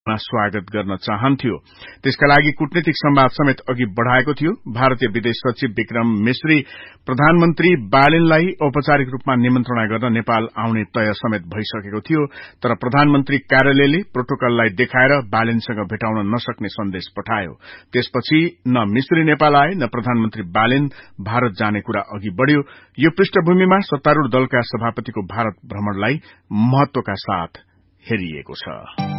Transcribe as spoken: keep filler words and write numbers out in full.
स्वागत गर्न चाहन्थ्यो। त्यसका लागि कूटनीतिक संवाद समेत अघि बढ़ाएको थियो। भारतीय विदेश सचिव विक्रम मिश्री प्रधानमन्त्री बालेनलाई औपचारिक रूपमा निमन्त्रणा गर्न नेपाल आउने तय समेत भइसकेको थियो, तर प्रधानमन्त्री कार्यालयले प्रोटोकललाई देखाएर बालेनसँग भेटाउन नसक्ने सन्देश पठायो। त्यसपछि न मिश्री नेपाल आए न प्रधानमन्त्री बालेन भारत जाने कुरा अघि बढ़्यो। यो पृष्ठभूमिमा सत्तारूढ़ दलका सभापतिको भारत भ्रमणलाई महत्वका साथ हेरिएको छ।